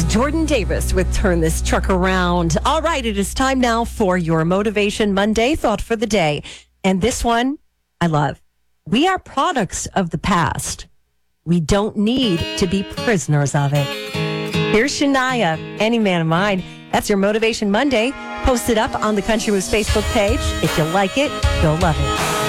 Jordan Davis with Turn This Truck Around. All right, it is time now for your Motivation Monday thought for the day. And this one I love. We are products of the past. We don't need to be prisoners of it. Here's Shania, Any Man of Mine. That's your Motivation Monday. Post it up on the Country Moves Facebook page. If you like it, you'll love it.